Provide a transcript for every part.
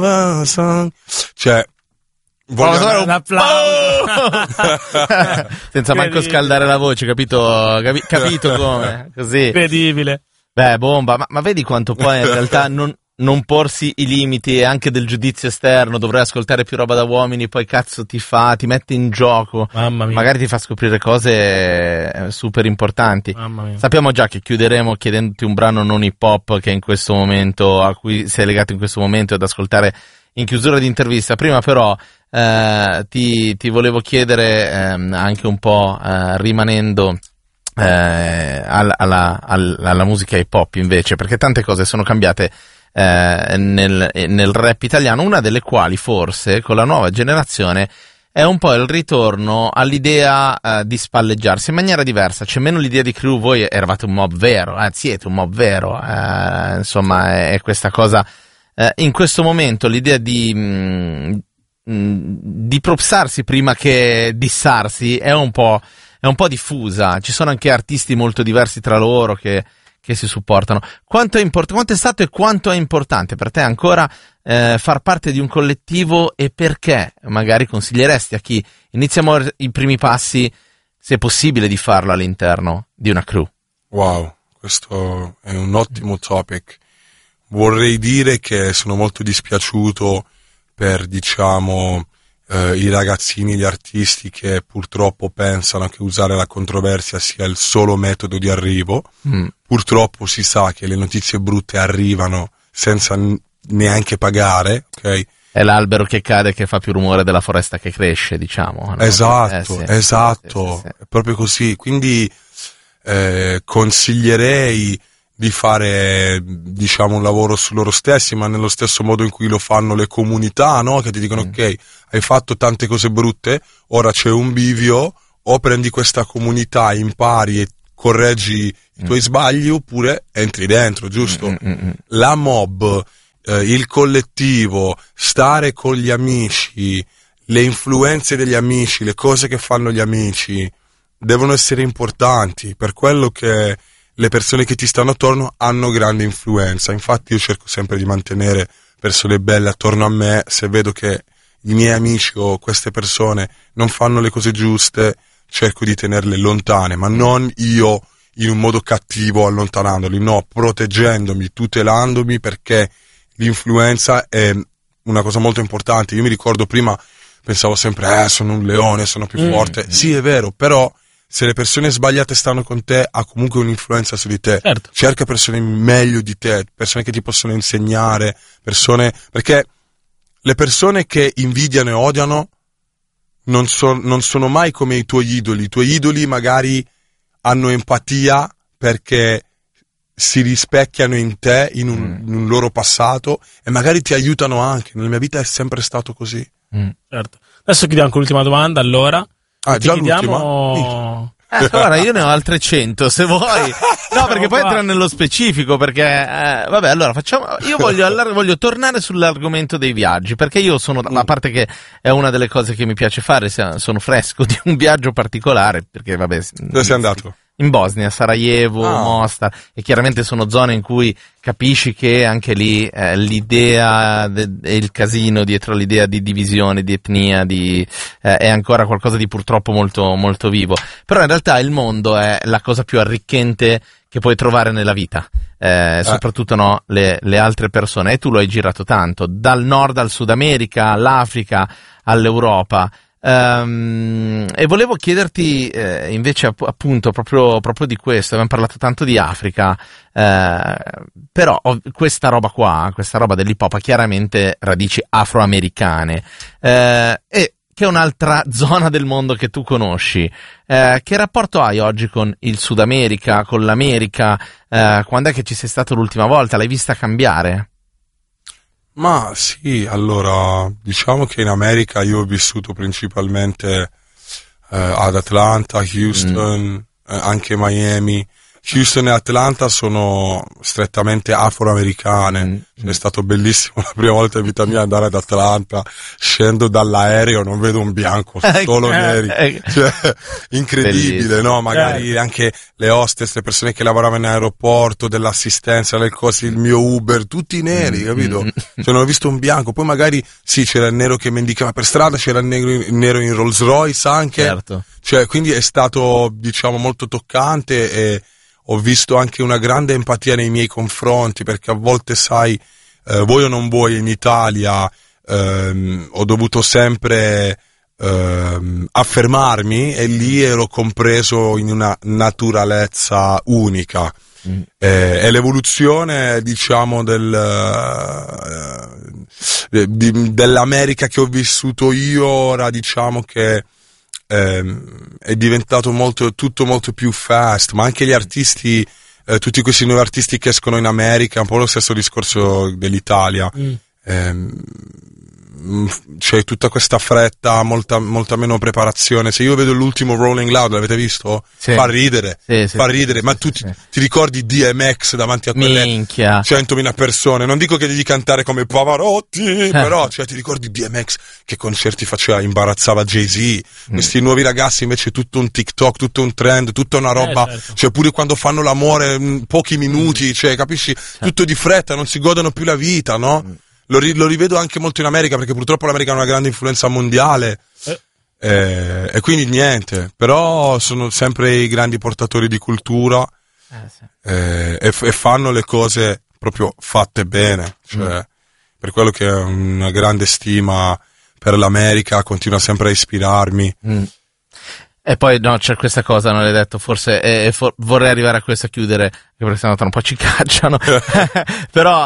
love song. Cioè, voglio un applauso. Senza manco scaldare la voce, capito come? Così. Incredibile. Beh, bomba, ma vedi quanto poi in realtà non porsi i limiti anche del giudizio esterno, dovrei ascoltare più roba da uomini, poi cazzo ti mette in gioco, mamma mia. Magari ti fa scoprire cose super importanti. Mamma mia. Sappiamo già che chiuderemo chiedendoti un brano non hip hop che in questo momento, a cui sei legato in questo momento, ad ascoltare in chiusura di intervista. Prima però ti volevo chiedere anche un po' rimanendo alla musica hip hop invece, perché tante cose sono cambiate nel rap italiano, una delle quali forse con la nuova generazione è un po' il ritorno all'idea di spalleggiarsi in maniera diversa. C'è meno l'idea di crew, voi eravate un mob vero, siete un mob vero, insomma è questa cosa, in questo momento l'idea di propsarsi prima che dissarsi è un po' diffusa. Ci sono anche artisti molto diversi tra loro che si supportano. Quanto è stato e quanto è importante per te ancora far parte di un collettivo, e perché magari consiglieresti a chi inizia a muovere i primi passi, se è possibile, di farlo all'interno di una crew? Wow, questo è un ottimo topic. Vorrei dire che sono molto dispiaciuto per, diciamo, i ragazzini, gli artisti che purtroppo pensano che usare la controversia sia il solo metodo di arrivo. Purtroppo si sa che le notizie brutte arrivano senza neanche pagare, ok? È l'albero che cade che fa più rumore della foresta che cresce, diciamo. No? Esatto, esatto, sì. È proprio così. Quindi consiglierei di fare, diciamo, un lavoro su loro stessi, ma nello stesso modo in cui lo fanno le comunità, no? Che ti dicono ok, hai fatto tante cose brutte, ora c'è un bivio, o prendi questa comunità, impari e correggi i tuoi sbagli, oppure entri dentro, giusto? La mob, il collettivo, stare con gli amici, le influenze degli amici, le cose che fanno gli amici devono essere importanti, per quello che le persone che ti stanno attorno hanno grande influenza. Infatti io cerco sempre di mantenere persone belle attorno a me. Se vedo che i miei amici o queste persone non fanno le cose giuste, cerco di tenerle lontane, ma non io in un modo cattivo allontanandoli, no, proteggendomi, tutelandomi, perché l'influenza è una cosa molto importante. Io mi ricordo prima pensavo sempre sono un leone, sono più forte. Sì, è vero, però se le persone sbagliate stanno con te, ha comunque un'influenza su di te. Certo. Cerca persone meglio di te, persone che ti possono insegnare, perché le persone che invidiano e odiano non sono mai come i tuoi idoli. I tuoi idoli magari hanno empatia perché si rispecchiano in te, in un loro passato, e magari ti aiutano anche. Nella mia vita è sempre stato così. Certo. Adesso chiediamo anche l'ultima domanda, allora. Già chiediamo... Guarda, io ne ho altre 100 se vuoi. No, perché poi entra nello specifico, perché vabbè, allora io voglio tornare sull'argomento dei viaggi, perché io sono, a parte che è una delle cose che mi piace fare, sono fresco di un viaggio particolare, perché vabbè. Dove sei andato? In Bosnia, Sarajevo, Mostar, e chiaramente sono zone in cui capisci che anche lì l'idea e il casino dietro l'idea di divisione, di etnia, è ancora qualcosa di purtroppo molto, molto vivo. Però in realtà il mondo è la cosa più arricchente che puoi trovare nella vita, soprattutto no, le altre persone, e tu lo hai girato tanto, dal nord al Sud America, all'Africa, all'Europa. E volevo chiederti invece appunto proprio di questo. Abbiamo parlato tanto di Africa, però questa roba dell'hip hop ha chiaramente radici afroamericane, e che è un'altra zona del mondo che tu conosci. Che rapporto hai oggi con il Sud America, con l'America? Quando è che ci sei stato l'ultima volta? L'hai vista cambiare? Ma sì, allora, diciamo che in America io ho vissuto principalmente ad Atlanta, Houston, anche Miami, Houston e Atlanta sono strettamente afroamericane. È stato bellissimo la prima volta in vita mia andare ad Atlanta, scendo dall'aereo, non vedo un bianco, solo neri. Cioè, incredibile, bellissimo. no? Magari anche le hostess, le persone che lavoravano in aeroporto, dell'assistenza, del cosi, il mio Uber, tutti neri, capito? Cioè non ho visto un bianco. Poi magari sì, c'era il nero che mendicava per strada, c'era il nero in Rolls Royce anche. Certo. Cioè, quindi è stato, diciamo, molto toccante, e ho visto anche una grande empatia nei miei confronti, perché a volte, sai, vuoi o non vuoi, in Italia ho dovuto sempre affermarmi, e lì ero compreso in una naturalezza unica. È l'evoluzione, diciamo, dell'America che ho vissuto io. Ora, diciamo che è diventato tutto molto più fast, ma anche gli artisti, tutti questi nuovi artisti che escono in America, è un po' lo stesso discorso dell'Italia. C'è tutta questa fretta, molta meno preparazione. Se io vedo l'ultimo Rolling Loud, l'avete visto? Sì. Fa ridere, Sì, fa ridere. Ma tu ti ricordi DMX davanti a quelle 100.000 persone? Non dico che devi cantare come Pavarotti, però cioè, ti ricordi DMX che concerti faceva, imbarazzava Jay-Z. Questi nuovi ragazzi invece tutto un TikTok, tutto un trend, tutta una roba, certo. Cioè pure quando fanno l'amore pochi minuti, cioè capisci? Tutto di fretta, non si godono più la vita, no? Lo rivedo anche molto in America, perché purtroppo l'America ha una grande influenza mondiale, e quindi niente, però sono sempre i grandi portatori di cultura, e fanno le cose proprio fatte bene, cioè, per quello che ho una grande stima per l'America, continua sempre a ispirarmi. E poi no, c'è questa cosa, non l'hai detto, forse vorrei arrivare a questo a chiudere, perché sennò tra un po' ci cacciano. Però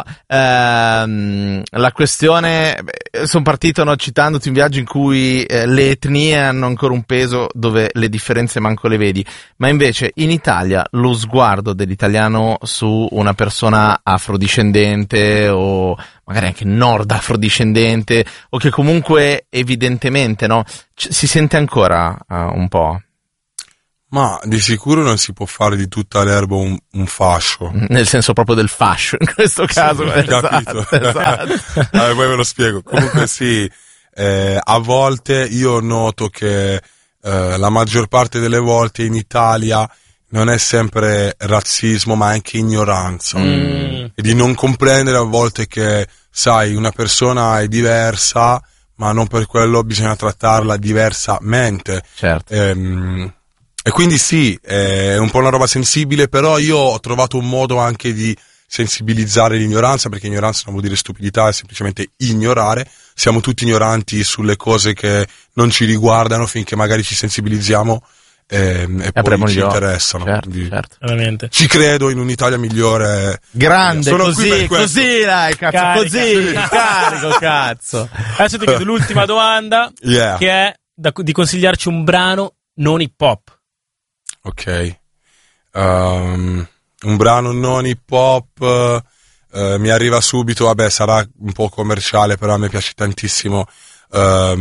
la questione, sono partito, no, citandoti un viaggio in cui le etnie hanno ancora un peso, dove le differenze manco le vedi, ma invece in Italia lo sguardo dell'italiano su una persona afrodiscendente, o magari anche nord afrodiscendente, o che comunque evidentemente, no, si sente ancora un po'. Ma di sicuro non si può fare di tutta l'erba un fascio. Nel senso proprio del fascio, in questo caso. Sì, capito. Esatto. Allora, poi ve lo spiego. Comunque sì, a volte io noto che la maggior parte delle volte in Italia non è sempre razzismo, ma anche ignoranza. E di non comprendere a volte che, sai, una persona è diversa, ma non per quello bisogna trattarla diversamente. Certo. E quindi sì, è un po' una roba sensibile, però io ho trovato un modo anche di sensibilizzare l'ignoranza, perché ignoranza non vuol dire stupidità, è semplicemente ignorare. Siamo tutti ignoranti sulle cose che non ci riguardano, finché magari ci sensibilizziamo e poi ci interessano. Certo. Veramente. Ci credo in un'Italia migliore. Grande, Sono così, dai, cazzo, Carica. così, carico, cazzo. Adesso ti chiedo l'ultima domanda, Yeah. che è di consigliarci un brano non hip hop. Ok. Un brano non hip hop mi arriva subito, vabbè, sarà un po' commerciale, però a me piace tantissimo